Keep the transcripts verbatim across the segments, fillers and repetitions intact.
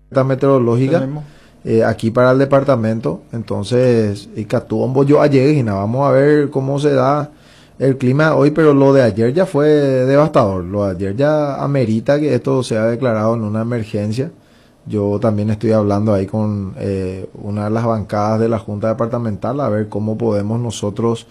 meteorológica eh, aquí para el departamento. Entonces, y Catuombo yo ayer y nada, vamos a ver cómo se da el clima hoy, pero lo de ayer ya fue devastador. Lo de ayer ya amerita que esto sea declarado en una emergencia. Yo también estoy hablando ahí con eh, una de las bancadas de la Junta Departamental a ver cómo podemos nosotros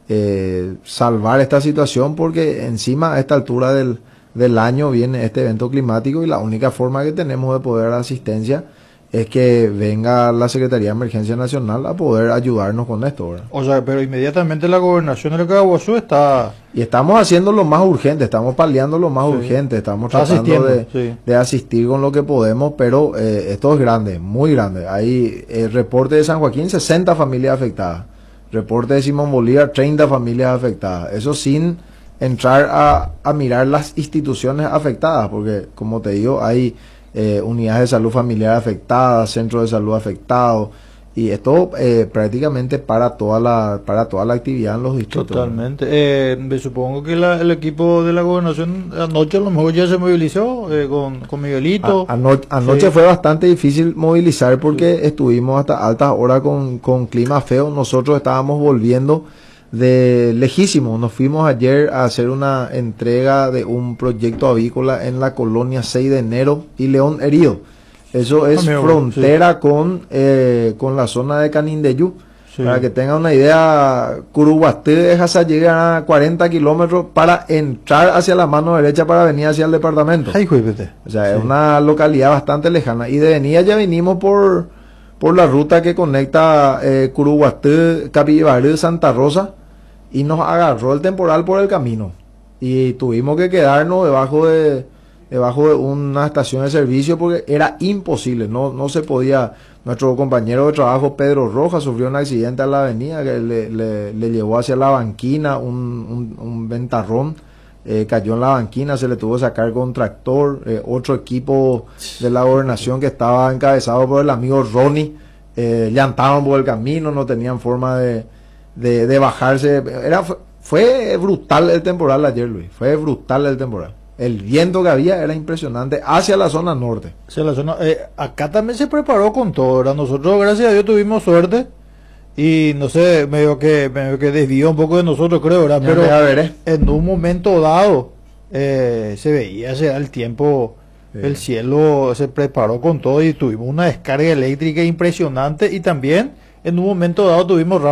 eh, salvar esta situación, porque encima a esta altura del, del año viene este evento climático y la única forma que tenemos de poder dar asistencia es que venga la Secretaría de Emergencia Nacional a poder ayudarnos con esto, ¿verdad? O sea, pero inmediatamente la gobernación del Caaguazú está... Y estamos haciendo lo más urgente, estamos paliando lo más sí. urgente, estamos está tratando de, sí. de asistir con lo que podemos, pero eh, esto es grande, muy grande. Hay el reporte de San Joaquín, sesenta familias afectadas. Reporte de Simón Bolívar, treinta familias afectadas. Eso sin entrar a, a mirar las instituciones afectadas, porque como te digo, hay... Eh, unidades de salud familiar afectadas, centros de salud afectados, y esto eh, prácticamente para toda la para toda la actividad en los distritos. Totalmente. Eh, me supongo que la, el equipo de la gobernación anoche a lo mejor ya se movilizó eh, con, con Miguelito. A, ano, anoche sí. Fue bastante difícil movilizar porque sí. estuvimos hasta altas horas con, con clima feo. Nosotros estábamos volviendo de lejísimo. Nos fuimos ayer a hacer una entrega de un proyecto avícola en la colonia seis de enero y León Herido. Eso es Amigo, frontera sí. con eh, con la zona de Canindeyú. Sí. Para que tengan una idea, Curuguaté deja llegar a cuarenta kilómetros para entrar hacia la mano derecha para venir hacia el departamento. Ay, o sea, sí. es una localidad bastante lejana. Y de venida ya vinimos por, por la ruta que conecta eh, Curuguaté, Capibaré, Santa Rosa. Y nos agarró el temporal por el camino y tuvimos que quedarnos debajo de debajo de una estación de servicio porque era imposible, no no se podía. Nuestro compañero de trabajo Pedro Rojas sufrió un accidente a la avenida que le, le, le llevó hacia la banquina un, un, un ventarrón, eh, cayó en la banquina, se le tuvo que sacar con tractor. Eh, otro equipo de la gobernación que estaba encabezado por el amigo Ronnie, eh, llantaban por el camino, no tenían forma de De, de bajarse. Era, fue, fue brutal el temporal ayer, Luis. Fue brutal el temporal. El viento que había era impresionante hacia la zona norte. Hacia la zona, eh, acá también se preparó con todo, ¿verdad? Nosotros, gracias a Dios, tuvimos suerte. Y no sé, medio que, medio que desvió un poco de nosotros, creo, ¿verdad? Pero a ver, ¿eh? en un momento dado eh, se veía, se da el tiempo, sí. El cielo se preparó con todo y tuvimos una descarga eléctrica impresionante. Y también en un momento dado tuvimos